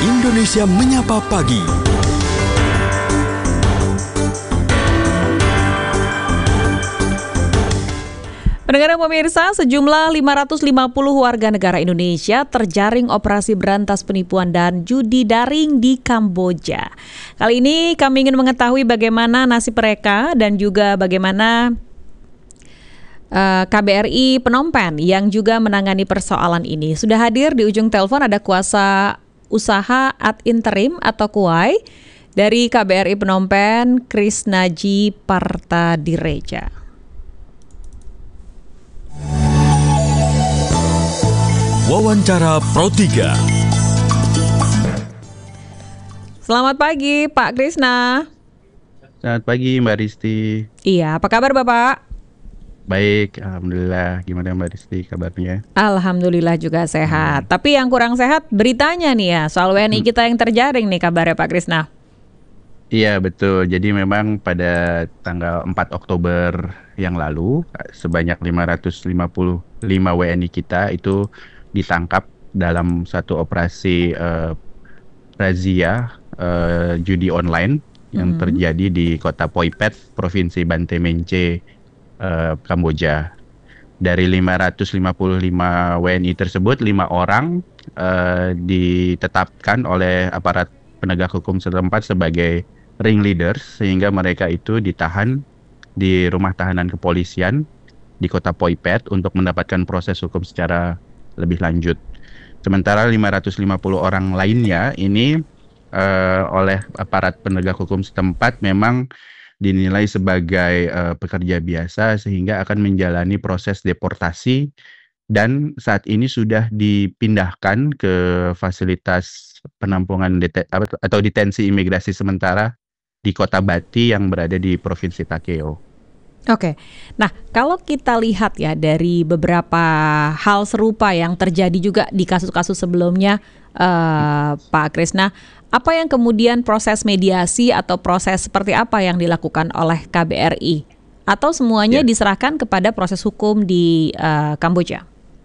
Indonesia Menyapa Pagi. Pendengar pemirsa, sejumlah 550 warga negara Indonesia terjaring operasi berantas penipuan dan judi daring di Kamboja. Kali ini kami ingin mengetahui bagaimana nasib mereka dan juga bagaimana KBRI Phnom Penh yang juga menangani persoalan ini. Sudah hadir di ujung telepon ada kuasa usaha ad interim atau KUAI dari KBRI Phnom Penh, Krisnaji Partadireja. Wawancara Pro 3. Selamat pagi Pak Krisna. Selamat pagi Mbak Risti. Iya, apa kabar Bapak? Baik, alhamdulillah. Gimana Mbak Risti kabarnya? Alhamdulillah juga sehat. Tapi yang kurang sehat beritanya nih ya, soal WNI kita yang terjaring nih kabarnya Pak Krisna. Iya betul, jadi memang pada tanggal 4 Oktober yang lalu sebanyak 555 WNI kita itu ditangkap dalam satu operasi razia judi online yang terjadi di kota Phoi Phet, Provinsi Banten Mengche, Kamboja. Dari 555 WNI tersebut, 5 orang ditetapkan oleh aparat penegak hukum setempat sebagai ringleaders, sehingga mereka itu ditahan di rumah tahanan kepolisian di kota Phoi Phet untuk mendapatkan proses hukum secara lebih lanjut. Sementara 550 orang lainnya ini oleh aparat penegak hukum setempat memang dinilai sebagai pekerja biasa sehingga akan menjalani proses deportasi dan saat ini sudah dipindahkan ke fasilitas penampungan atau detensi imigrasi sementara di kota Bati yang berada di Provinsi Takeo. Oke, nah kalau kita lihat ya dari beberapa hal serupa yang terjadi juga di kasus-kasus sebelumnya, Pak Krisna, apa yang kemudian proses mediasi atau proses seperti apa yang dilakukan oleh KBRI? Atau semuanya diserahkan kepada proses hukum di Kamboja?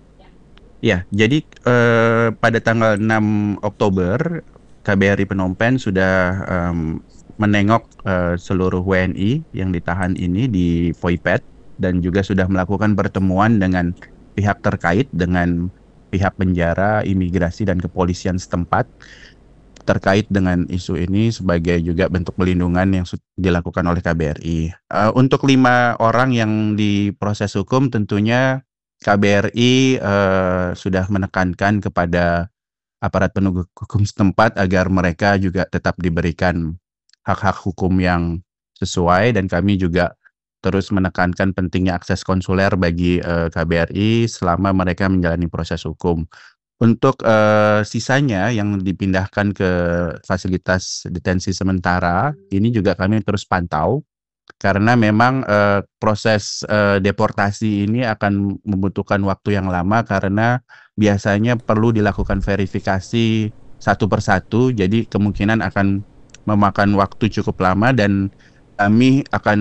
Ya, jadi pada tanggal 6 Oktober KBRI Phnom Penh sudah menengok seluruh WNI yang ditahan ini di Phoi Phet dan juga sudah melakukan pertemuan dengan pihak terkait dengan pihak penjara, imigrasi dan kepolisian setempat terkait dengan isu ini sebagai juga bentuk pelindungan yang dilakukan oleh KBRI. Untuk 5 orang yang diproses hukum tentunya KBRI sudah menekankan kepada aparat penegak hukum setempat agar mereka juga tetap diberikan hak-hak hukum yang sesuai, dan kami juga terus menekankan pentingnya akses konsuler bagi KBRI selama mereka menjalani proses hukum. Untuk sisanya yang dipindahkan ke fasilitas detensi sementara, ini juga kami terus pantau karena memang proses deportasi ini akan membutuhkan waktu yang lama karena biasanya perlu dilakukan verifikasi satu persatu, jadi kemungkinan akan memakan waktu cukup lama dan kami akan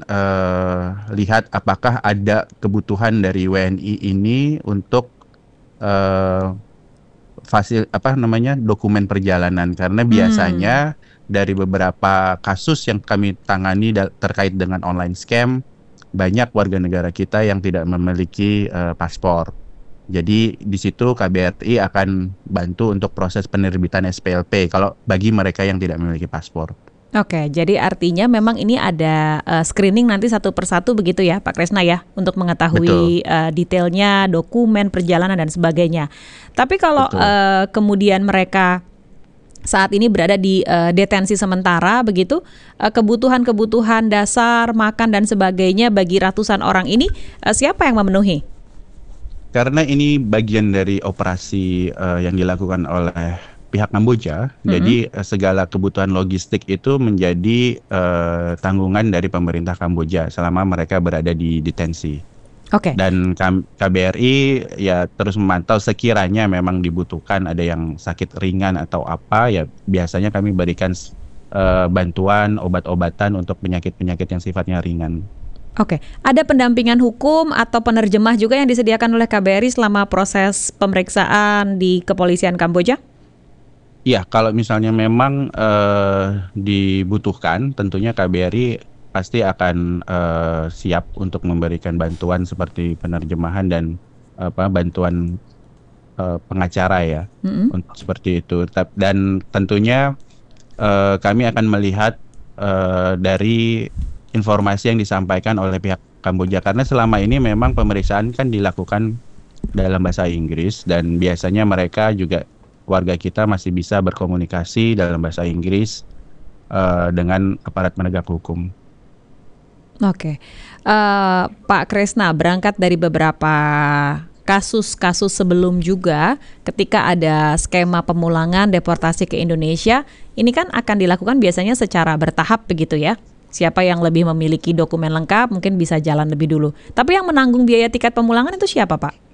lihat apakah ada kebutuhan dari WNI ini untuk dokumen perjalanan, karena biasanya dari beberapa kasus yang kami tangani terkait dengan online scam, banyak warga negara kita yang tidak memiliki paspor. Jadi di situ KBRI akan bantu untuk proses penerbitan SPLP kalau bagi mereka yang tidak memiliki paspor. Oke, jadi artinya memang ini ada screening nanti satu persatu begitu ya Pak Krisna ya, untuk mengetahui detailnya, dokumen perjalanan dan sebagainya. Tapi kalau kemudian mereka saat ini berada di detensi sementara begitu, kebutuhan-kebutuhan dasar, makan dan sebagainya bagi ratusan orang ini siapa yang memenuhi? Karena ini bagian dari operasi yang dilakukan oleh pihak Kamboja, jadi segala kebutuhan logistik itu menjadi tanggungan dari pemerintah Kamboja selama mereka berada di detensi. Dan KBRI ya terus memantau sekiranya memang dibutuhkan ada yang sakit ringan atau apa, ya biasanya kami berikan bantuan obat-obatan untuk penyakit-penyakit yang sifatnya ringan. Oke, ada pendampingan hukum atau penerjemah juga yang disediakan oleh KBRI selama proses pemeriksaan di kepolisian Kamboja? Ya, kalau misalnya memang dibutuhkan, tentunya KBRI pasti akan siap untuk memberikan bantuan seperti penerjemahan dan bantuan pengacara ya, Mm-mm. untuk seperti itu. Dan tentunya kami akan melihat dari informasi yang disampaikan oleh pihak Kamboja, karena selama ini memang pemeriksaan kan dilakukan dalam bahasa Inggris, dan biasanya mereka juga, warga kita masih bisa berkomunikasi dalam bahasa Inggris dengan aparat penegak hukum. Oke, Pak Kresna, berangkat dari beberapa kasus-kasus sebelum juga, ketika ada skema pemulangan deportasi ke Indonesia, ini kan akan dilakukan biasanya secara bertahap begitu ya. Siapa yang lebih memiliki dokumen lengkap mungkin bisa jalan lebih dulu. Tapi yang menanggung biaya tiket pemulangan itu siapa, Pak?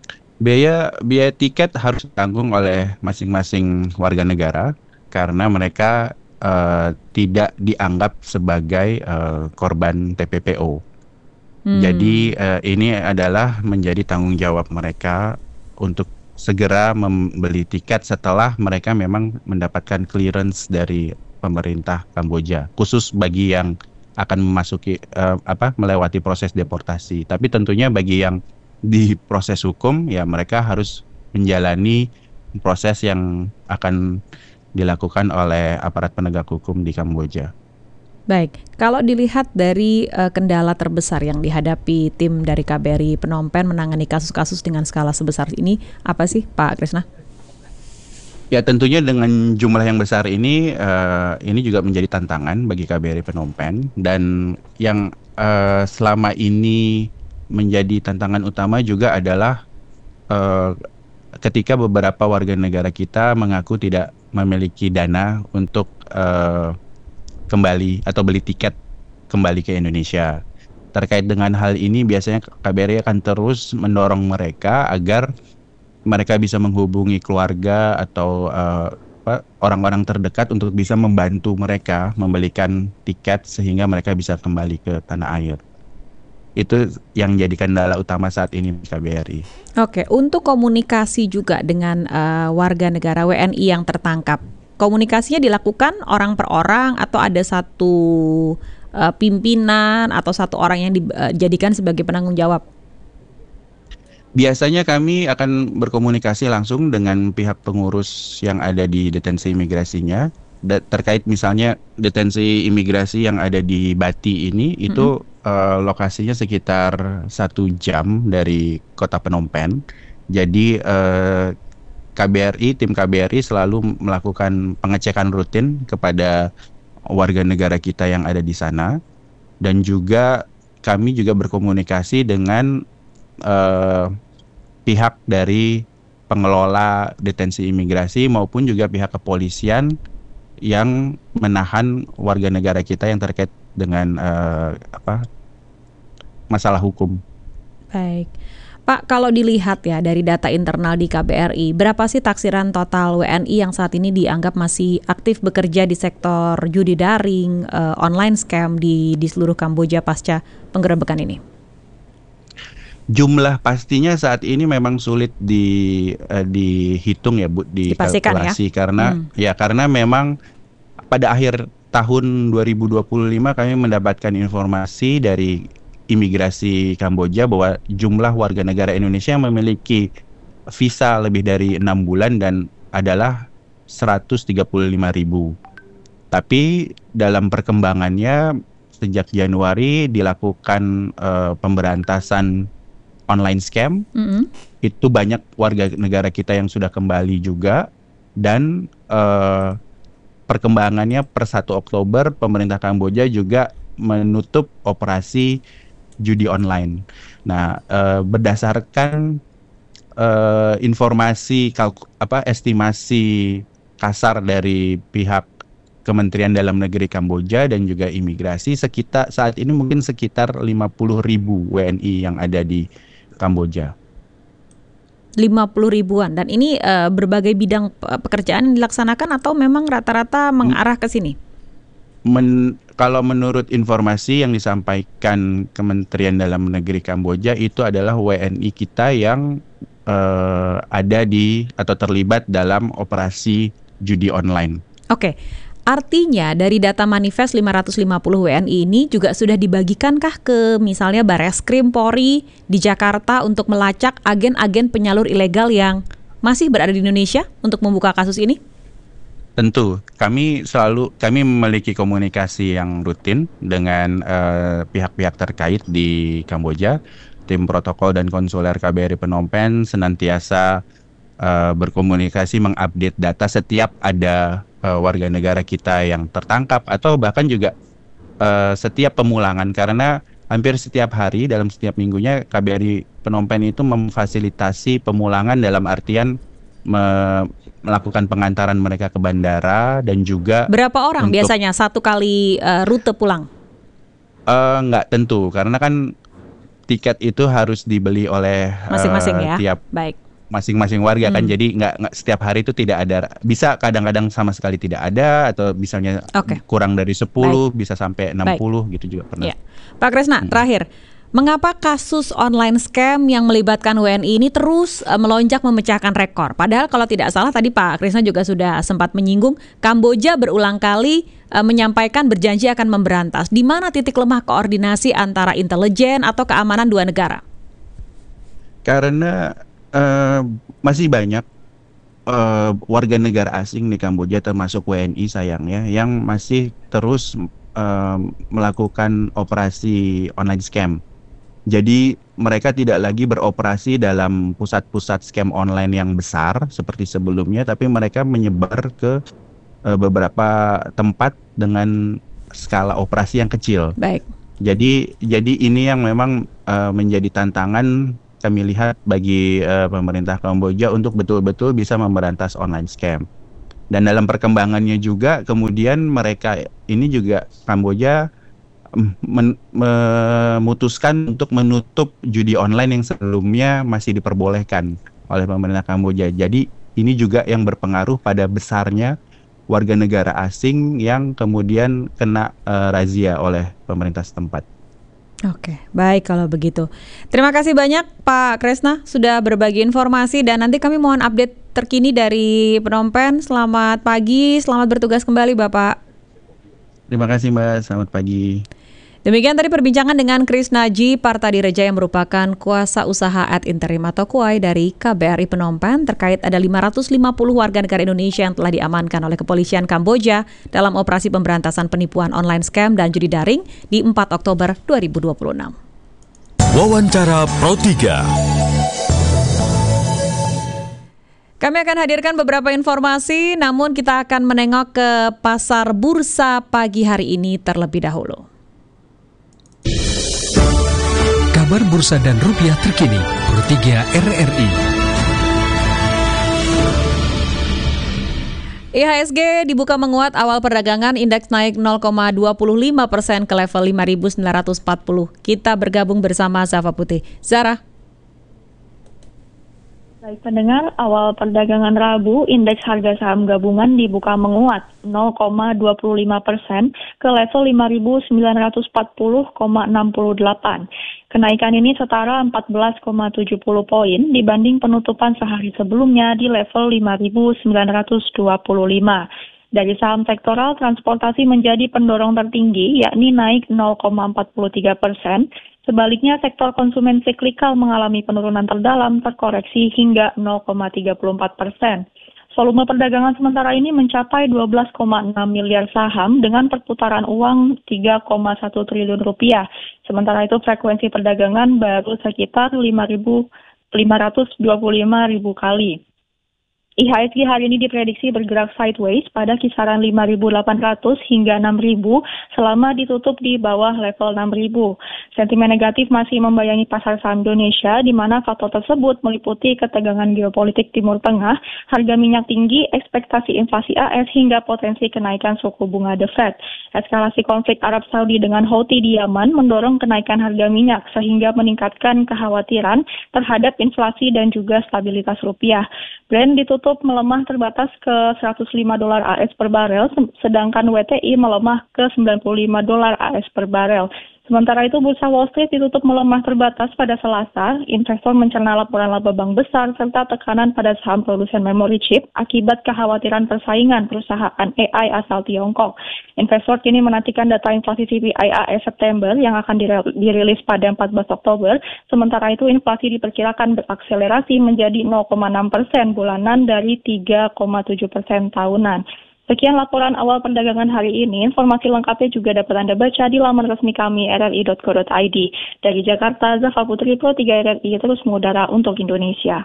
Biaya tiket harus ditanggung oleh masing-masing warga negara karena mereka tidak dianggap sebagai korban TPPO. Jadi ini adalah menjadi tanggung jawab mereka untuk segera membeli tiket setelah mereka memang mendapatkan clearance dari pemerintah Kamboja, khusus bagi yang akan memasuki melewati proses deportasi. Tapi tentunya bagi yang di proses hukum, ya mereka harus menjalani proses yang akan dilakukan oleh aparat penegak hukum di Kamboja. Baik, kalau dilihat dari kendala terbesar yang dihadapi tim dari KBRI Phnom Penh menangani kasus-kasus dengan skala sebesar ini, apa sih Pak Kresna? Ya tentunya dengan jumlah yang besar ini juga menjadi tantangan bagi KBRI Phnom Penh, dan yang selama ini menjadi tantangan utama juga adalah ketika beberapa warga negara kita mengaku tidak memiliki dana untuk kembali atau beli tiket kembali ke Indonesia. Terkait dengan hal ini, biasanya KBRI akan terus mendorong mereka agar mereka bisa menghubungi keluarga atau orang-orang terdekat untuk bisa membantu mereka membelikan tiket sehingga mereka bisa kembali ke tanah air. Itu yang jadi kendala utama saat ini KBRI. Oke, untuk komunikasi juga dengan warga negara WNI yang tertangkap, komunikasinya dilakukan orang per orang atau ada satu pimpinan atau satu orang yang dijadikan sebagai penanggung jawab? Biasanya kami akan berkomunikasi langsung dengan pihak pengurus yang ada di detensi imigrasinya. Terkait misalnya detensi imigrasi yang ada di Bati ini, itu lokasinya sekitar 1 jam dari kota Phnom Penh. Jadi tim KBRI selalu melakukan pengecekan rutin kepada warga negara kita yang ada di sana, dan juga kami juga berkomunikasi dengan pihak dari pengelola detensi imigrasi maupun juga pihak kepolisian yang menahan warga negara kita yang terkait dengan masalah hukum. Baik. Pak, kalau dilihat ya dari data internal di KBRI, berapa sih taksiran total WNI yang saat ini dianggap masih aktif bekerja di sektor judi daring, online scam di seluruh Kamboja pasca penggerebekan ini? Jumlah pastinya saat ini memang sulit dihitung ya Bu, dikalkulasi ya? Karena memang pada akhir tahun 2025 kami mendapatkan informasi dari imigrasi Kamboja bahwa jumlah warga negara Indonesia yang memiliki visa lebih dari 6 bulan dan adalah 135.000. Tapi dalam perkembangannya sejak Januari dilakukan pemberantasan online scam. Itu banyak warga negara kita yang sudah kembali juga, dan perkembangannya per 1 Oktober pemerintah Kamboja juga menutup operasi judi online. Nah, berdasarkan informasi estimasi kasar dari pihak Kementerian Dalam Negeri Kamboja dan juga imigrasi, saat ini mungkin sekitar 50.000 WNI yang ada di Kamboja. 50.000-an, dan ini berbagai bidang pekerjaan dilaksanakan atau memang rata-rata mengarah ke sini? Kalau menurut informasi yang disampaikan Kementerian Dalam Negeri Kamboja, itu adalah WNI kita yang ada di atau terlibat dalam operasi judi online. Oke. Artinya dari data manifest 550 WNI ini juga sudah dibagikankah ke misalnya Bareskrim Polri di Jakarta untuk melacak agen-agen penyalur ilegal yang masih berada di Indonesia untuk membuka kasus ini? Tentu, kami memiliki komunikasi yang rutin dengan pihak-pihak terkait di Kamboja. Tim protokol dan konsuler KBRI Phnom Penh senantiasa berkomunikasi mengupdate data setiap ada warga negara kita yang tertangkap atau bahkan juga setiap pemulangan, karena hampir setiap hari dalam setiap minggunya KBRI Phnom Penh itu memfasilitasi pemulangan dalam artian melakukan pengantaran mereka ke bandara dan juga berapa orang biasanya satu kali rute pulang? Nggak tentu, karena kan tiket itu harus dibeli oleh masing-masing ya. Tiap baik. Masing-masing warga kan, jadi nggak setiap hari itu tidak ada, bisa kadang-kadang sama sekali tidak ada, atau misalnya kurang dari 10, bisa sampai 60 gitu juga pernah. Ya. Pak Kresna, terakhir, mengapa kasus online scam yang melibatkan WNI ini terus melonjak memecahkan rekor? Padahal kalau tidak salah tadi Pak Kresna juga sudah sempat menyinggung, Kamboja berulang kali menyampaikan berjanji akan memberantas. Di mana titik lemah koordinasi antara intelijen atau keamanan dua negara? Karena masih banyak warga negara asing di Kamboja termasuk WNI sayangnya yang masih terus melakukan operasi online scam. Jadi mereka tidak lagi beroperasi dalam pusat-pusat scam online yang besar seperti sebelumnya, tapi mereka menyebar ke beberapa tempat dengan skala operasi yang kecil. Baik. Jadi ini yang memang menjadi tantangan kami lihat bagi pemerintah Kamboja untuk betul-betul bisa memberantas online scam. Dan dalam perkembangannya juga kemudian mereka ini juga Kamboja memutuskan untuk menutup judi online yang sebelumnya masih diperbolehkan oleh pemerintah Kamboja. Jadi ini juga yang berpengaruh pada besarnya warga negara asing yang kemudian kena razia oleh pemerintah setempat. Oke, baik kalau begitu. Terima kasih banyak Pak Kresna sudah berbagi informasi dan nanti kami mohon update terkini dari Phnom Penh. Selamat pagi, selamat bertugas kembali Bapak. Terima kasih Mbak, selamat pagi. Demikian tadi perbincangan dengan Krisnaji Partadireja yang merupakan kuasa usaha ad interim atau KUAI dari KBRI Phnom Penh terkait ada 550 warga negara Indonesia yang telah diamankan oleh kepolisian Kamboja dalam operasi pemberantasan penipuan online scam dan judi daring di 4 Oktober 2026. Wawancara Pro 3. Kami akan hadirkan beberapa informasi, namun kita akan menengok ke pasar bursa pagi hari ini terlebih dahulu. Kabar bursa dan rupiah terkini, Pro 3 RRI. IHSG dibuka menguat awal perdagangan, indeks naik 0,25% ke level 5.940. Kita bergabung bersama Zafah Putih. Zara. Baik pendengar, awal perdagangan Rabu, indeks harga saham gabungan dibuka menguat 0,25% ke level 5.940,68. Kenaikan ini setara 14,70 poin dibanding penutupan sehari sebelumnya di level 5.925. Dari saham sektoral, transportasi menjadi pendorong tertinggi, yakni naik 0,43%. Sebaliknya, sektor konsumen siklikal mengalami penurunan terdalam terkoreksi hingga 0,34%. Volume perdagangan sementara ini mencapai 12,6 miliar saham dengan perputaran uang 3,1 triliun rupiah. Sementara itu, frekuensi perdagangan baru sekitar 5.525.000 kali. IHSG hari ini diprediksi bergerak sideways pada kisaran 5.800 hingga 6.000 selama ditutup di bawah level 6.000. Sentimen negatif masih membayangi pasar saham Indonesia, di mana faktor tersebut meliputi ketegangan geopolitik Timur Tengah, harga minyak tinggi, ekspektasi inflasi AS, hingga potensi kenaikan suku bunga The Fed. Eskalasi konflik Arab Saudi dengan Houthi di Yaman mendorong kenaikan harga minyak, sehingga meningkatkan kekhawatiran terhadap inflasi dan juga stabilitas rupiah. Brent ditutup melemah terbatas ke $105 AS per barel, sedangkan WTI melemah ke $95 AS per barel. Sementara itu, Bursa Wall Street ditutup melemah terbatas pada Selasa. Investor mencerna laporan laba bank besar serta tekanan pada saham produsen memori chip akibat kekhawatiran persaingan perusahaan AI asal Tiongkok. Investor kini menantikan data inflasi CPI AS September yang akan dirilis pada 14 Oktober. Sementara itu, inflasi diperkirakan berakselerasi menjadi 0,6% bulanan dari 3,7% tahunan. Sekian laporan awal perdagangan hari ini. Informasi lengkapnya juga dapat Anda baca di laman resmi kami rri.co.id. Dari Jakarta, Zafa Putri, Pro 3 RRI terus mengudara untuk Indonesia.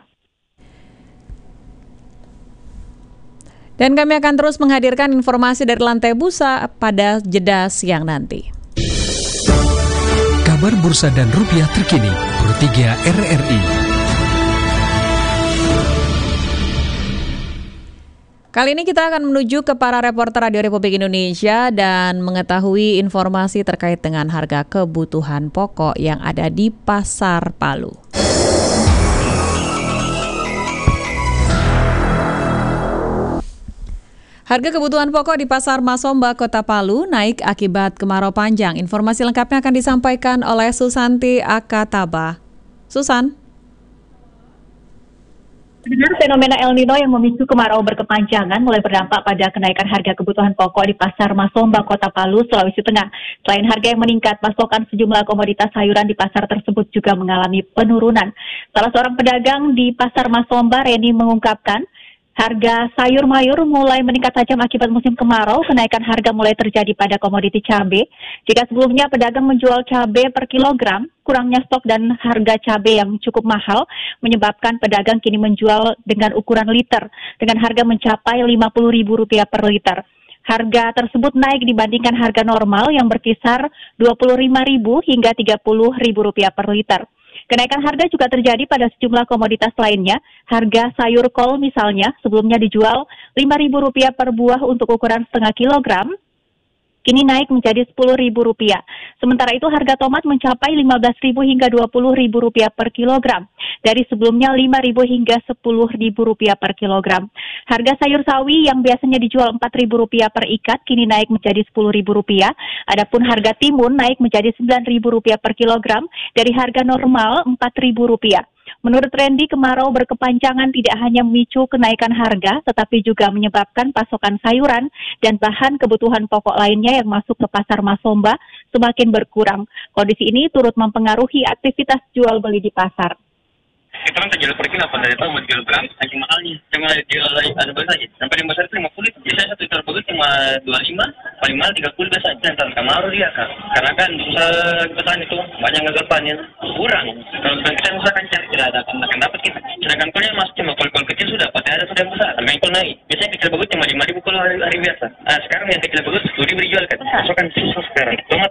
Dan kami akan terus menghadirkan informasi dari lantai bursa pada jeda siang nanti. Kabar bursa dan rupiah terkini, Pro 3 RRI. Kali ini kita akan menuju ke para reporter Radio Republik Indonesia dan mengetahui informasi terkait dengan harga kebutuhan pokok yang ada di Pasar Palu. Harga kebutuhan pokok di Pasar Masomba, Kota Palu naik akibat kemarau panjang. Informasi lengkapnya akan disampaikan oleh Susanti Akataba. Susan. Fenomena El Nino yang memicu kemarau berkepanjangan mulai berdampak pada kenaikan harga kebutuhan pokok di Pasar Masomba, Kota Palu, Sulawesi Tengah. Selain harga yang meningkat, pasokan sejumlah komoditas sayuran di pasar tersebut juga mengalami penurunan. Salah seorang pedagang di Pasar Masomba, Reni, mengungkapkan harga sayur mayur mulai meningkat tajam akibat musim kemarau. Kenaikan harga mulai terjadi pada komoditi cabai. Jika sebelumnya pedagang menjual cabai per kilogram, kurangnya stok dan harga cabai yang cukup mahal menyebabkan pedagang kini menjual dengan ukuran liter dengan harga mencapai Rp50.000 per liter. Harga tersebut naik dibandingkan harga normal yang berkisar Rp25.000 hingga Rp30.000 per liter. Kenaikan harga juga terjadi pada sejumlah komoditas lainnya. Harga sayur kol misalnya sebelumnya dijual Rp5.000 per buah untuk ukuran setengah kilogram, kini naik menjadi Rp10.000. Sementara itu harga tomat mencapai Rp15.000 hingga Rp20.000 per kilogram. Dari sebelumnya Rp5.000 hingga Rp10.000 per kilogram. Harga sayur sawi yang biasanya dijual Rp4.000 per ikat kini naik menjadi Rp10.000. Adapun harga timun naik menjadi Rp9.000 per kilogram dari harga normal Rp4.000. Menurut Randy, kemarau berkepanjangan tidak hanya memicu kenaikan harga, tetapi juga menyebabkan pasokan sayuran dan bahan kebutuhan pokok lainnya yang masuk ke Pasar Masomba semakin berkurang. Kondisi ini turut mempengaruhi aktivitas jual beli di pasar. Kita kan terjual per kilo, pada itu mau jual berapa, saking mahalnya. Cuma jual ada besar aja, sampai yang besar itu 50. Biasanya satu liter bagus cuma 25, paling mahal 30 biasa. Dan kemaru dia kan, karena kan usaha petani itu banyak nggak panen, kurang. Kalau kita usahakan cari tidak akan dapat kita. Sedangkan kolnya masih cuma kol kecil sudah, pasti ada sudah besar. Main kol naik. Biasanya kecil bagus cuma 5.000 kalau hari biasa. Sekarang yang kecil bagus 10.000 dijual kan. Pasokan susah sekarang. Tomat.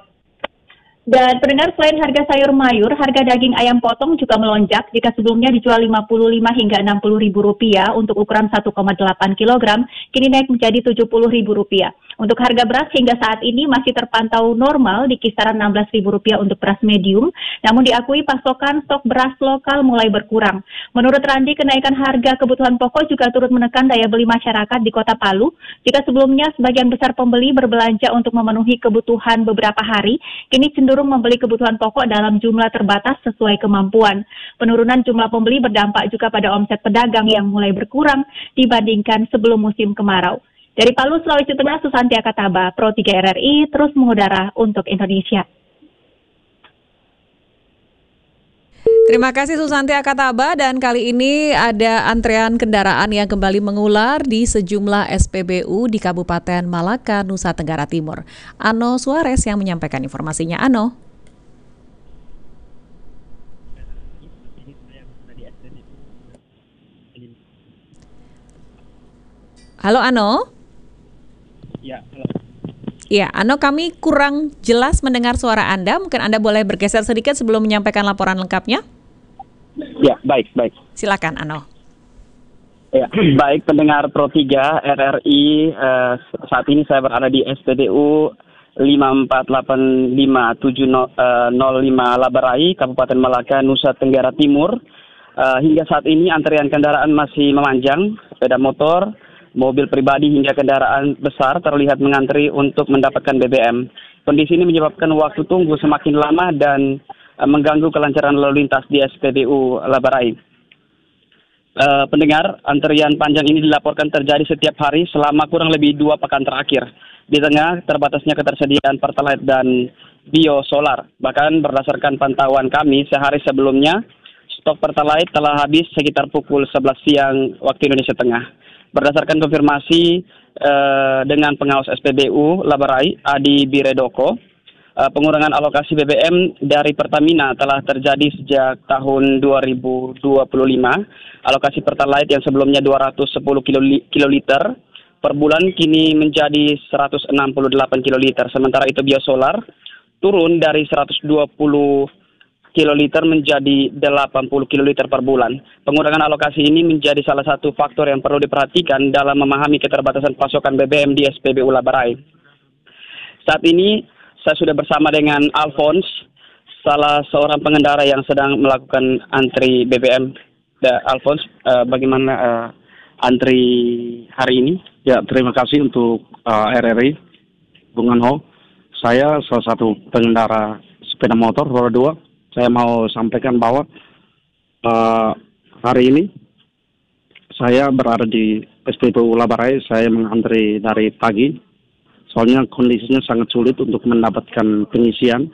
Dan pendengar, selain harga sayur mayur, harga daging ayam potong juga melonjak. Jika sebelumnya dijual Rp55 hingga Rp60.000 untuk ukuran 1,8 kg, kini naik menjadi Rp70.000. Untuk harga beras hingga saat ini masih terpantau normal di kisaran Rp16.000 untuk beras medium, namun diakui pasokan stok beras lokal mulai berkurang. Menurut Randi, kenaikan harga kebutuhan pokok juga turut menekan daya beli masyarakat di Kota Palu. Jika sebelumnya sebagian besar pembeli berbelanja untuk memenuhi kebutuhan beberapa hari, kini cenderung membeli kebutuhan pokok dalam jumlah terbatas sesuai kemampuan. Penurunan jumlah pembeli berdampak juga pada omset pedagang yang mulai berkurang dibandingkan sebelum musim kemarau. Dari Palu, Sulawesi Tengah, Susanti Akataba, Pro 3 RRI, terus mengudara untuk Indonesia. Terima kasih Susanti Akataba, dan kali ini ada antrean kendaraan yang kembali mengular di sejumlah SPBU di Kabupaten Malaka, Nusa Tenggara Timur. Ano Suarez yang menyampaikan informasinya. Ano. Halo Ano. Ya, halo. Ya, Ano, kami kurang jelas mendengar suara Anda. Mungkin Anda boleh bergeser sedikit sebelum menyampaikan laporan lengkapnya. Ya, baik. Silakan, Ano. Ya, baik pendengar Pro 3 RRI, saat ini saya berada di SPBU 5485705 Labarai, Kabupaten Malaka, Nusa Tenggara Timur. Hingga saat ini antrean kendaraan masih memanjang, sepeda motor, mobil pribadi hingga kendaraan besar terlihat mengantri untuk mendapatkan BBM. Kondisi ini menyebabkan waktu tunggu semakin lama dan mengganggu kelancaran lalu lintas di SPBU Labarai. Pendengar, antrian panjang ini dilaporkan terjadi setiap hari selama kurang lebih 2 pekan terakhir. Di tengah terbatasnya ketersediaan Pertalite dan biosolar. Bahkan berdasarkan pantauan kami sehari sebelumnya, stok Pertalite telah habis sekitar pukul 11 siang waktu Indonesia Tengah. Berdasarkan konfirmasi dengan pengawas SPBU Labarai, Adi Biredoko, pengurangan alokasi BBM dari Pertamina telah terjadi sejak tahun 2025. Alokasi Pertalite yang sebelumnya 210 kiloliter per bulan kini menjadi 168 kiloliter. Sementara itu biosolar turun dari 120 kiloliter menjadi 80 kiloliter per bulan. Pengurangan alokasi ini menjadi salah satu faktor yang perlu diperhatikan dalam memahami keterbatasan pasokan BBM di SPBU Labarai. Saat ini saya sudah bersama dengan Alphonse, salah seorang pengendara yang sedang melakukan antri BBM. Alphonse, bagaimana antri hari ini? Ya, terima kasih untuk RRI, Bung Anho. Saya salah satu pengendara sepeda motor roda 2. Saya mau sampaikan bahwa hari ini saya berada di SPBU Labarai. Saya mengantri dari pagi. Soalnya kondisinya sangat sulit untuk mendapatkan pengisian.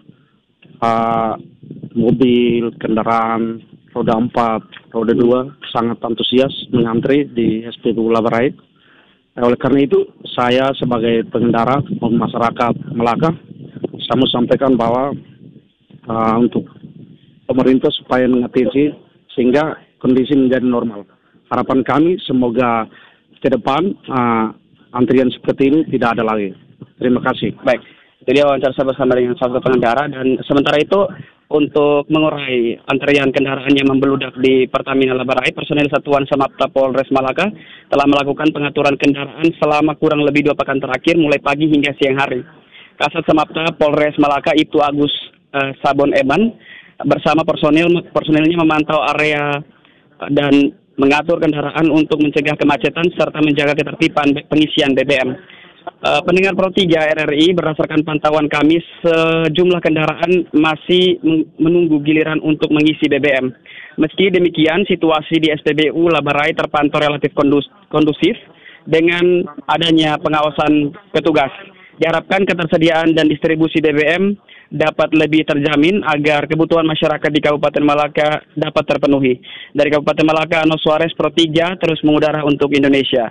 Mobil, kendaraan, roda 4, roda 2 sangat antusias mengantri di SPBU Labarai. Oleh karena itu, saya sebagai pengendara masyarakat Melaka, saya mau sampaikan bahwa untuk pemerintah supaya mengatasi sehingga kondisi menjadi normal. Harapan kami semoga ke depan antrian seperti ini tidak ada lagi. Terima kasih. Baik, jadi wawancara saya bersama dengan salah satu pengendara, dan sementara itu untuk mengurai antrian kendaraan yang membeludak di Pertamina Labarai, personel Satuan Samapta Polres Malaka telah melakukan pengaturan kendaraan selama kurang lebih 2 pekan terakhir mulai pagi hingga siang hari. Kasat Samapta Polres Malaka Ibtu Agus Sabon Eban bersama personilnya memantau area dan mengatur kendaraan untuk mencegah kemacetan serta menjaga ketertiban pengisian BBM. Pendengar Pro 3 RRI, berdasarkan pantauan kami, sejumlah kendaraan masih menunggu giliran untuk mengisi BBM. Meski demikian, situasi di SPBU Labarai terpantau relatif kondusif dengan adanya pengawasan petugas. Diharapkan ketersediaan dan distribusi BBM dapat lebih terjamin agar kebutuhan masyarakat di Kabupaten Malaka dapat terpenuhi. Dari Kabupaten Malaka, Ano Suarez, Pro 3, terus mengudara untuk Indonesia.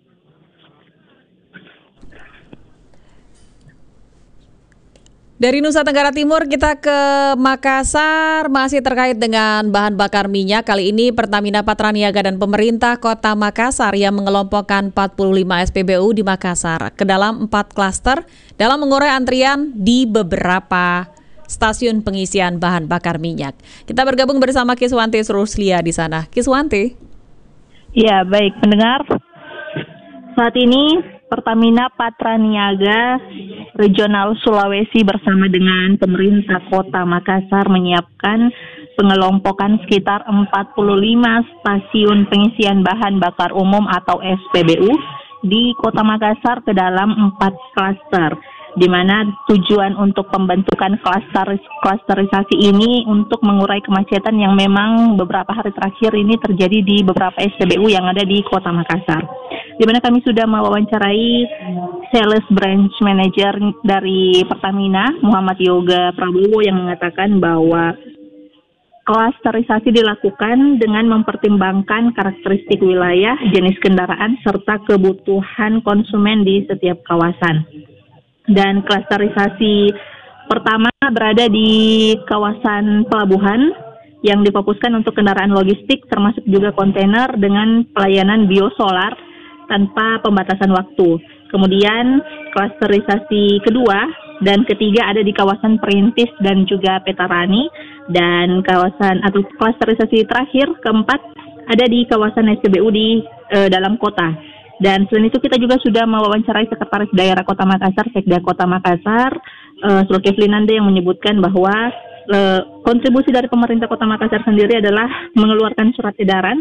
Dari Nusa Tenggara Timur kita ke Makassar, masih terkait dengan bahan bakar minyak. Kali ini Pertamina Patraniaga dan pemerintah Kota Makassar yang mengelompokkan 45 SPBU di Makassar ke dalam 4 klaster dalam mengurai antrian di beberapa stasiun pengisian bahan bakar minyak. Kita bergabung bersama Kiswanti Ruslia di sana. Kiswanti. Ya, baik pendengar. Saat ini Pertamina Patraniaga Regional Sulawesi bersama dengan pemerintah Kota Makassar menyiapkan pengelompokan sekitar 45 stasiun pengisian bahan bakar umum atau SPBU di Kota Makassar ke dalam 4 klaster, di mana tujuan untuk pembentukan klasterisasi ini untuk mengurai kemacetan yang memang beberapa hari terakhir ini terjadi di beberapa SPBU yang ada di Kota Makassar. Di mana kami sudah mewawancarai Sales Branch Manager dari Pertamina, Muhammad Yoga Prabowo, yang mengatakan bahwa klasterisasi dilakukan dengan mempertimbangkan karakteristik wilayah, jenis kendaraan, serta kebutuhan konsumen di setiap kawasan. Dan klasterisasi pertama berada di kawasan pelabuhan yang difokuskan untuk kendaraan logistik termasuk juga kontainer dengan pelayanan biosolar tanpa pembatasan waktu. Kemudian klasterisasi kedua dan ketiga ada di kawasan Perintis dan juga Petarani, dan kawasan atau klasterisasi terakhir keempat ada di kawasan SPBU di dalam kota. Dan selain itu kita juga sudah mewawancarai Sekretaris Daerah Kota Makassar, Sekda Kota Makassar, Zulkifli Nande, yang menyebutkan bahwa kontribusi dari pemerintah Kota Makassar sendiri adalah mengeluarkan surat edaran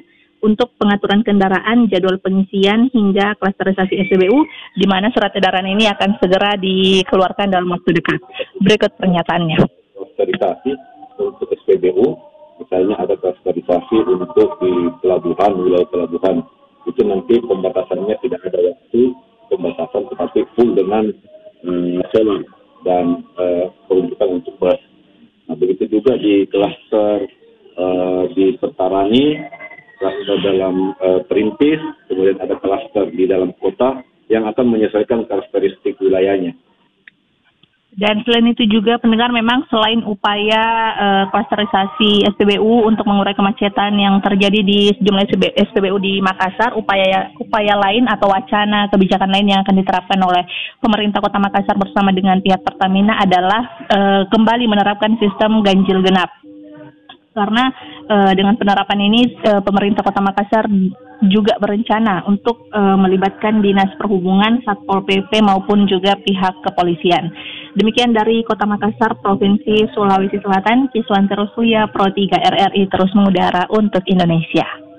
untuk pengaturan kendaraan, jadwal pengisian, hingga klasterisasi SPBU, di mana surat edaran ini akan segera dikeluarkan dalam waktu dekat. Berikut pernyataannya. Klasterisasi untuk SPBU, misalnya ada klasterisasi untuk di pelabuhan, wilayah pelabuhan, itu nanti pembatasannya tidak ada waktu pembatasan, tetapi full dengan sewa dan peruntukan untuk bus. Nah, begitu juga di klaster di Setarani, klaster dalam Perintis, kemudian ada klaster di dalam kota yang akan menyesuaikan karakteristik wilayahnya. Dan selain itu juga pendengar, memang selain upaya klasterisasi SPBU untuk mengurai kemacetan yang terjadi di sejumlah SPBU di Makassar, upaya lain atau wacana kebijakan lain yang akan diterapkan oleh pemerintah Kota Makassar bersama dengan pihak Pertamina adalah kembali menerapkan sistem ganjil genap. Karena dengan penerapan ini pemerintah Kota Makassar juga berencana untuk melibatkan Dinas Perhubungan, Satpol PP maupun juga pihak kepolisian. Demikian dari Kota Makassar, Provinsi Sulawesi Selatan, Kiswan Teruslia, Pro 3 RRI terus mengudara untuk Indonesia.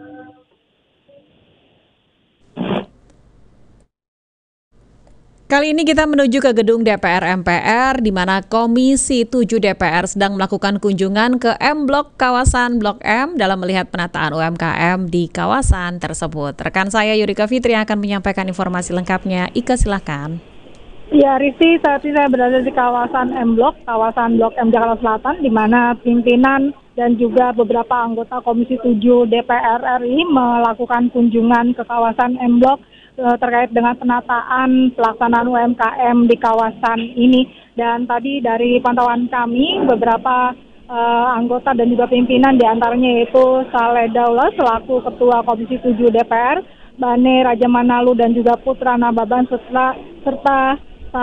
Kali ini kita menuju ke gedung DPR MPR, di mana Komisi 7 DPR sedang melakukan kunjungan ke M Block kawasan Blok M dalam melihat penataan UMKM di kawasan tersebut. Rekan saya Yurika Fitri akan menyampaikan informasi lengkapnya. Ika, silakan. Ya, Risti, saat ini saya berada di kawasan M Block, kawasan Blok M Jakarta Selatan, di mana pimpinan dan juga beberapa anggota Komisi 7 DPR RI melakukan kunjungan ke kawasan M Block terkait dengan penataan pelaksanaan UMKM di kawasan ini. Dan tadi dari pantauan kami, beberapa anggota dan juga pimpinan, diantaranya yaitu Saleh Daula selaku Ketua Komisi 7 DPR, Bane Raja Manalu dan juga Putra Nababan serta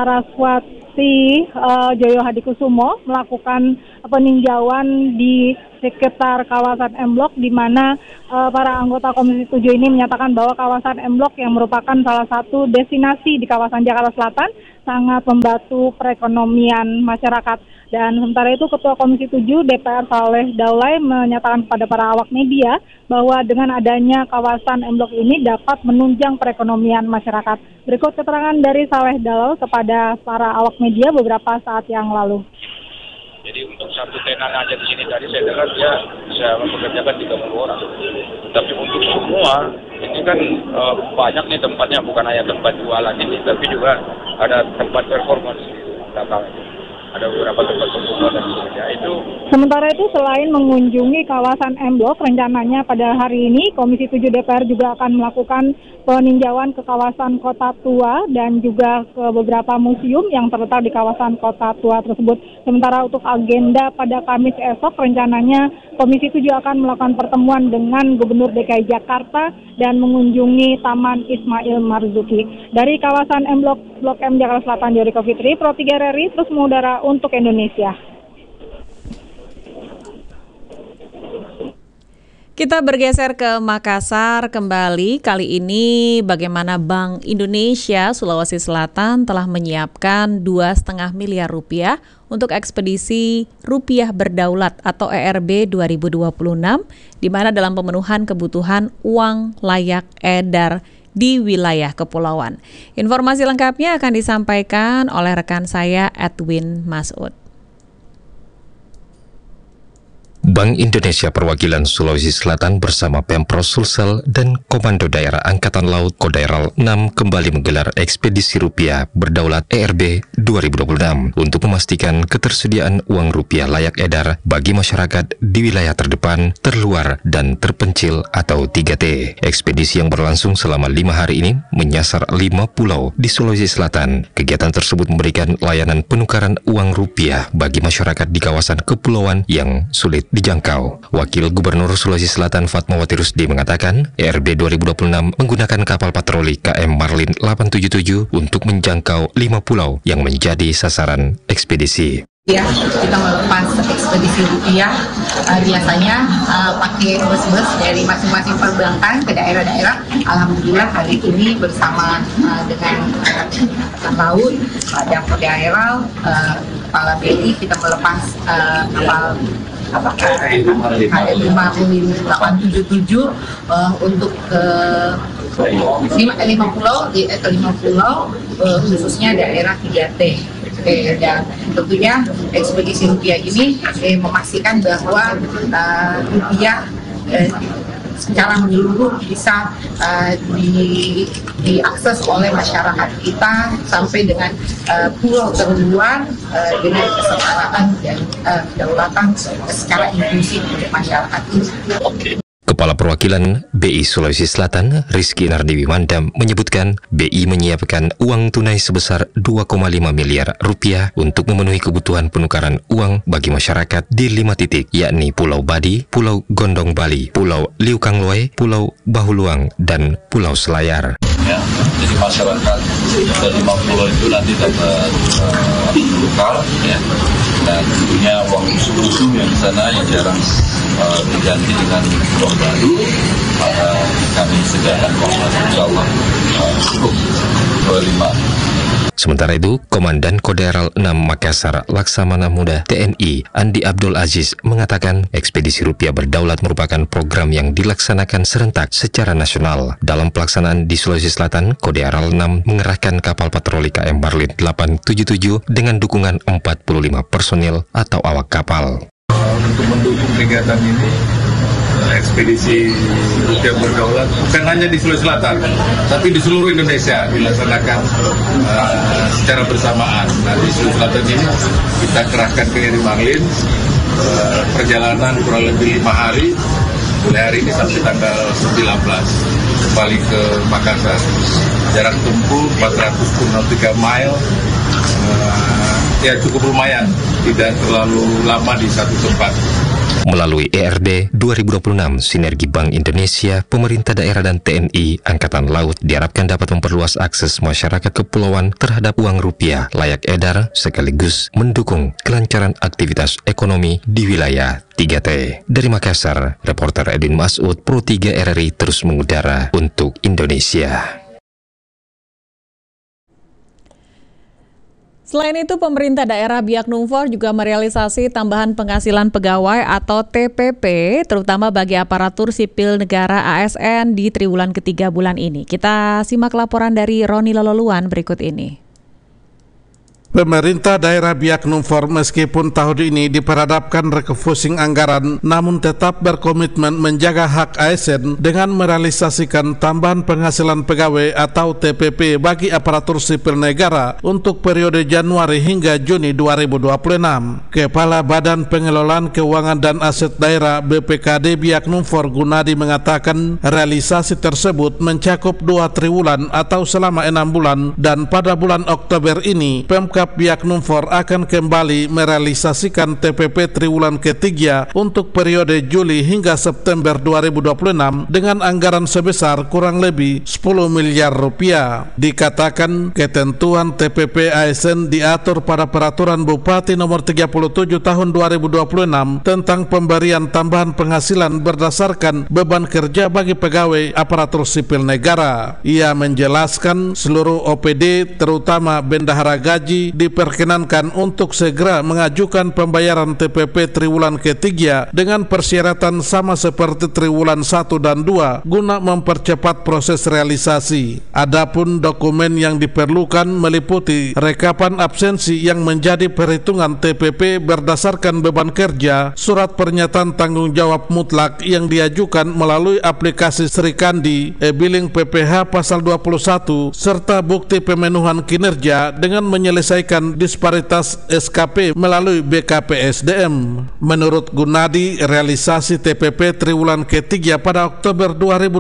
Saraswati Joyo Hadikusumo melakukan peninjauan di sekitar kawasan M Block, di mana para anggota Komisi 7 ini menyatakan bahwa kawasan M Block yang merupakan salah satu destinasi di kawasan Jakarta Selatan sangat membantu perekonomian masyarakat. Dan sementara itu Ketua Komisi 7 DPR Saleh Daulay menyatakan kepada para awak media bahwa dengan adanya kawasan M Block ini dapat menunjang perekonomian masyarakat. Berikut keterangan dari Saleh Daulay kepada para awak media beberapa saat yang lalu. Jadi untuk satu tenan aja di sini tadi saya dengar dia bisa mempekerjakan 30 orang. Tapi untuk semua ini kan banyak nih tempatnya, bukan hanya tempat jualan ini, tapi juga ada tempat performance di belakang. Ada beberapa tempat perkumpulan dan sebagainya. Sementara itu, selain mengunjungi kawasan M Block, rencananya pada hari ini Komisi 7 DPR juga akan melakukan peninjauan ke kawasan Kota Tua dan juga ke beberapa museum yang terletak di kawasan Kota Tua tersebut. Sementara untuk agenda pada Kamis esok, rencananya Komisi 7 akan melakukan pertemuan dengan Gubernur DKI Jakarta dan mengunjungi Taman Ismail Marzuki. Dari kawasan M Block, Blok M Jakarta Selatan, Yurika Fitri, Pro 3 RRI terus mengudara untuk Indonesia. Kita bergeser ke Makassar kembali. Kali ini bagaimana Bank Indonesia Sulawesi Selatan telah menyiapkan 2,5 miliar rupiah untuk ekspedisi Rupiah Berdaulat atau ERB 2026, di mana dalam pemenuhan kebutuhan uang layak edar di wilayah kepulauan. Informasi lengkapnya akan disampaikan oleh rekan saya Edwin Masud. Bank Indonesia Perwakilan Sulawesi Selatan bersama Pemprov Sulsel dan Komando Daerah Angkatan Laut Kodaeral 6 kembali menggelar ekspedisi Rupiah Berdaulat ERB 2026 untuk memastikan ketersediaan uang rupiah layak edar bagi masyarakat di wilayah terdepan, terluar, dan terpencil atau 3T. Ekspedisi yang berlangsung selama 5 hari ini menyasar 5 pulau di Sulawesi Selatan. Kegiatan tersebut memberikan layanan penukaran uang rupiah bagi masyarakat di kawasan kepulauan yang sulit dijangkau. Wakil Gubernur Sulawesi Selatan Fatmawati Rusdi mengatakan, ERB 2026 menggunakan kapal patroli KM Marlin 877 untuk menjangkau 5 pulau yang menjadi sasaran ekspedisi. Ya, kita melepas ekspedisi rupiah biasanya pakai bus-bus dari masing-masing perbankan ke daerah-daerah. Alhamdulillah hari ini bersama dengan Angkatan Laut, Damkar Daerah, Kepala BI, kita melepas kapal HM 5877 untuk lima pulau khususnya daerah 3T. Dan tentunya ekspedisi rupiah ini memastikan bahwa rupiah secara menyeluruh bisa diakses oleh masyarakat kita sampai dengan pulau terluar dengan kesetaraan dan kedaulatan secara inklusif untuk masyarakat ini. Kepala Perwakilan BI Sulawesi Selatan, Rizky Nardiwi Mandam, menyebutkan BI menyiapkan uang tunai sebesar 2,5 miliar rupiah untuk memenuhi kebutuhan penukaran uang bagi masyarakat di 5 titik, yakni Pulau Badi, Pulau Gondong Bali, Pulau Liukangloe, Pulau Bahuluang, dan Pulau Selayar. Ya, jadi masyarakat dari 5 pulau itu nanti dapat tukar, ya, dan tentunya uang musuh yang di sana yang jarang diganti dengan uang baru, maka kami sediakan uang baru, insya Allah cukup 25. Sementara itu, Komandan Koderal 6 Makassar Laksamana Muda TNI Andi Abdul Aziz mengatakan ekspedisi rupiah berdaulat merupakan program yang dilaksanakan serentak secara nasional. Dalam pelaksanaan di Sulawesi Selatan, Koderal 6 mengerahkan kapal patroli KM Marlin 877 dengan dukungan 45 personil atau awak kapal. Untuk mendukung kegiatan ini, ekspedisi rupiah berdaulat bukan hanya di Sulawesi Selatan, tapi di seluruh Indonesia dilaksanakan secara bersamaan. Nah, di Sulawesi Selatan ini kita kerahkan ke Marlin, perjalanan kurang lebih 5 hari, mulai hari ini sampai tanggal 19 kembali ke Makassar. Jarak tempuh 400 mile, ya cukup lumayan, tidak terlalu lama di satu tempat. Melalui ERD 2026, Sinergi Bank Indonesia, pemerintah daerah dan TNI Angkatan Laut diharapkan dapat memperluas akses masyarakat kepulauan terhadap uang rupiah layak edar sekaligus mendukung kelancaran aktivitas ekonomi di wilayah 3T. Dari Makassar, reporter Edwin Masud, Pro 3 RRI terus mengudara untuk Indonesia. Selain itu, pemerintah daerah Biak Numfor juga merealisasi tambahan penghasilan pegawai atau TPP, terutama bagi aparatur sipil negara ASN di triwulan ketiga bulan ini. Kita simak laporan dari Roni Lololuan berikut ini. Pemerintah daerah Biak Numfor meskipun tahun ini diperhadapkan refocusing anggaran, namun tetap berkomitmen menjaga hak ASN dengan merealisasikan tambahan penghasilan pegawai atau TPP bagi aparatur sipil negara untuk periode Januari hingga Juni 2026. Kepala Badan Pengelolaan Keuangan dan Aset Daerah BPKD Biak Numfor Gunadi mengatakan realisasi tersebut mencakup 2 triwulan atau selama 6 bulan, dan pada bulan Oktober ini Pemkab Biak Numfor akan kembali merealisasikan TPP triwulan ketiga untuk periode Juli hingga September 2026 dengan anggaran sebesar kurang lebih 10 miliar rupiah. Dikatakan ketentuan TPP ASN diatur pada Peraturan Bupati Nomor 37 Tahun 2026 tentang pemberian tambahan penghasilan berdasarkan beban kerja bagi pegawai aparatur sipil negara. Ia menjelaskan seluruh OPD terutama bendahara gaji diperkenankan untuk segera mengajukan pembayaran TPP triwulan ketiga dengan persyaratan sama seperti triwulan 1 dan 2 guna mempercepat proses realisasi. Adapun dokumen yang diperlukan meliputi rekapan absensi yang menjadi perhitungan TPP berdasarkan beban kerja, surat pernyataan tanggung jawab mutlak yang diajukan melalui aplikasi Srikandi, e-billing PPH pasal 21, serta bukti pemenuhan kinerja dengan menyelesaikan disparitas SKP melalui BKPSDM. Menurut Gunadi, realisasi TPP triwulan ketiga pada Oktober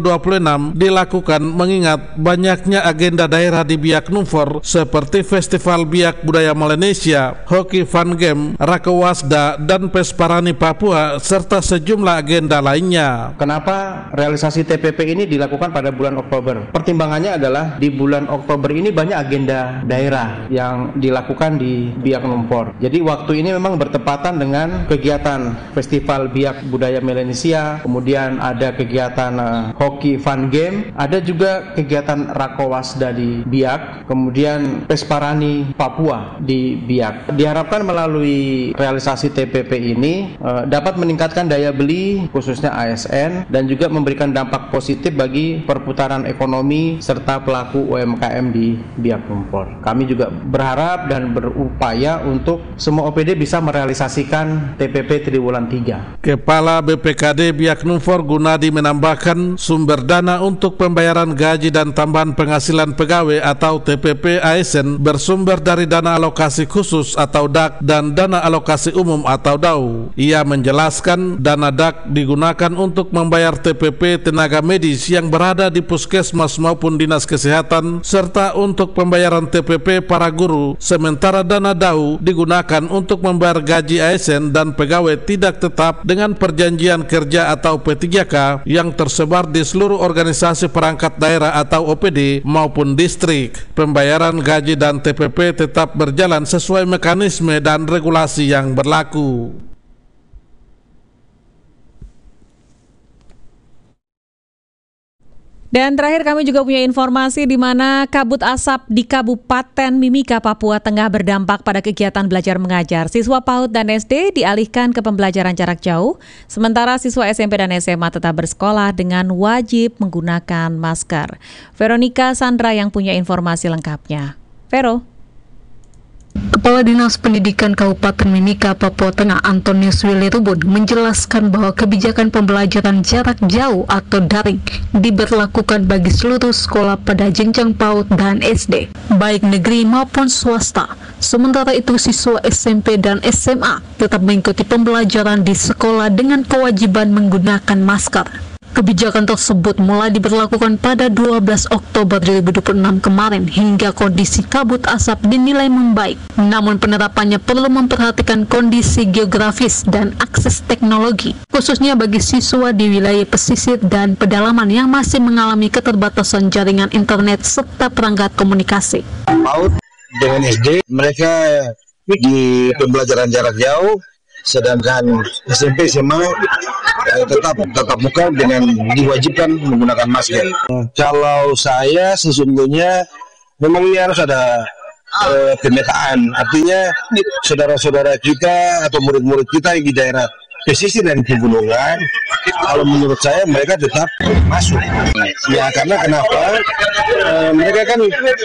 2026 dilakukan mengingat banyaknya agenda daerah di Biak Numfor seperti Festival Biak Budaya Melanesia, Hoki Fun Game, Rakawasda, dan Pesparani Papua, serta sejumlah agenda lainnya. Kenapa realisasi TPP ini dilakukan pada bulan Oktober? Pertimbangannya adalah di bulan Oktober ini banyak agenda daerah yang dilakukan dilakukan di Biak Numfor. Jadi waktu ini memang bertepatan dengan kegiatan Festival Biak Budaya Melanesia, kemudian ada kegiatan hoki fun game, ada juga kegiatan Rakowasda di Biak, kemudian Pesparani Papua di Biak. Diharapkan melalui realisasi TPP ini dapat meningkatkan daya beli khususnya ASN dan juga memberikan dampak positif bagi perputaran ekonomi serta pelaku UMKM di Biak Numfor. Kami juga berharap dan berupaya untuk semua OPD bisa merealisasikan TPP Triwulan 3. Kepala BPKD Biak Numfor Gunadi menambahkan sumber dana untuk pembayaran gaji dan tambahan penghasilan pegawai atau TPP ASN bersumber dari dana alokasi khusus atau DAK dan dana alokasi umum atau DAU. Ia menjelaskan dana DAK digunakan untuk membayar TPP tenaga medis yang berada di puskesmas maupun dinas kesehatan serta untuk pembayaran TPP para guru, sementara dana DAU digunakan untuk membayar gaji ASN dan pegawai tidak tetap dengan perjanjian kerja atau P3K yang tersebar di seluruh organisasi perangkat daerah atau OPD maupun distrik. Pembayaran gaji dan TPP tetap berjalan sesuai mekanisme dan regulasi yang berlaku. Dan terakhir kami juga punya informasi di mana kabut asap di Kabupaten Mimika, Papua Tengah berdampak pada kegiatan belajar mengajar. Siswa PAUD dan SD dialihkan ke pembelajaran jarak jauh, sementara siswa SMP dan SMA tetap bersekolah dengan wajib menggunakan masker. Veronica Sandra yang punya informasi lengkapnya. Vero. Kepala Dinas Pendidikan Kabupaten Mimika, Papua Tengah, Antonius Willy Rubun menjelaskan bahwa kebijakan pembelajaran jarak jauh atau daring diberlakukan bagi seluruh sekolah pada jenjang PAUD dan SD, baik negeri maupun swasta. Sementara itu siswa SMP dan SMA tetap mengikuti pembelajaran di sekolah dengan kewajiban menggunakan masker. Kebijakan tersebut mulai diberlakukan pada 12 Oktober 2026 kemarin hingga kondisi kabut asap dinilai membaik. Namun penerapannya perlu memperhatikan kondisi geografis dan akses teknologi, khususnya bagi siswa di wilayah pesisir dan pedalaman yang masih mengalami keterbatasan jaringan internet serta perangkat komunikasi. PAUD dengan SD mereka di pembelajaran jarak jauh, sedangkan SMP SMA tetap muka dengan diwajibkan menggunakan masker. Kalau saya sesungguhnya memang ini harus ada pemetaan, artinya saudara-saudara kita atau murid-murid kita yang di daerah pesisir dan pegunungan, kalau menurut saya mereka tetap masuk. Ya karena kenapa? Mereka kan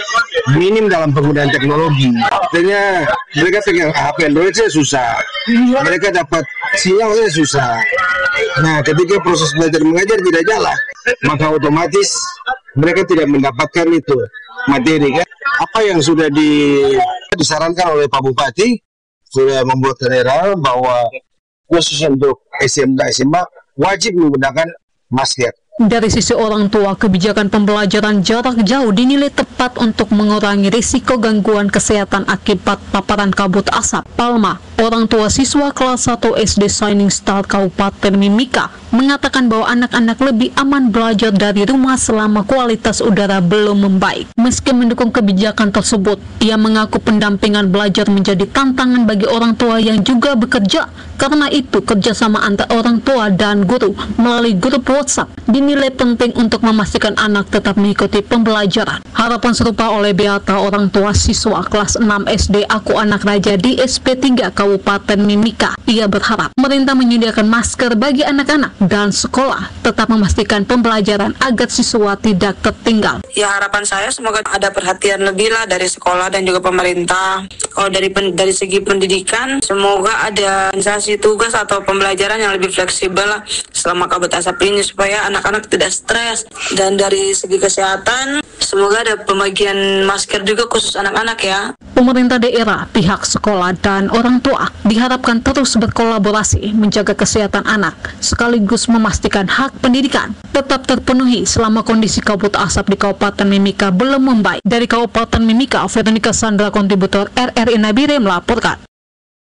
minim dalam penggunaan teknologi. Artinya mereka pegang HP Android saja susah. Mereka dapat sinyal saja susah. Nah, ketika proses belajar mengajar tidak jalan, maka otomatis mereka tidak mendapatkan itu materi kan. Apa yang sudah disarankan oleh Pak Bupati sudah membuat daerah bahwa khusus untuk SMK SMA wajib menggunakan masker. Dari sisi orang tua, kebijakan pembelajaran jarak jauh dinilai tepat untuk mengurangi risiko gangguan kesehatan akibat paparan kabut asap. Palma, orang tua siswa kelas 1 SD Shining Star Kabupaten Mimika, mengatakan bahwa anak-anak lebih aman belajar dari rumah selama kualitas udara belum membaik. Meski mendukung kebijakan tersebut, ia mengaku pendampingan belajar menjadi tantangan bagi orang tua yang juga bekerja. Karena itu, kerjasama antara orang tua dan guru melalui grup WhatsApp dinilai penting untuk memastikan anak tetap mengikuti pembelajaran. Harapan serupa oleh Beata, orang tua siswa kelas 6 SD Aku Anak Raja di SP3 Kabupaten Mimika. Ia berharap pemerintah menyediakan masker bagi anak-anak dan sekolah, tetap memastikan pembelajaran agar siswa tidak tertinggal. Ya, harapan saya semoga ada perhatian lebih lah dari sekolah dan juga pemerintah. Kalau dari segi pendidikan, semoga ada organisasi tugas atau pembelajaran yang lebih fleksibel lah selama kabut asap ini supaya anak-anak tidak stres. Dan dari segi kesehatan, semoga ada pembagian masker juga khusus anak-anak ya. Pemerintah daerah, pihak sekolah, dan orang tua diharapkan terus berkolaborasi menjaga kesehatan anak, sekaligus memastikan hak pendidikan tetap terpenuhi selama kondisi kabut asap di Kabupaten Mimika belum membaik. Dari Kabupaten Mimika, Veronica Sandra, kontributor RRI Nabire melaporkan.